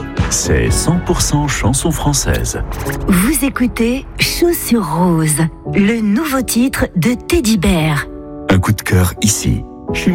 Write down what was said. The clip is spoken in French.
c'est 100% chanson française. Vous écoutez Chaussures Roses, le nouveau titre de Teddy Bear. Un coup de cœur ici.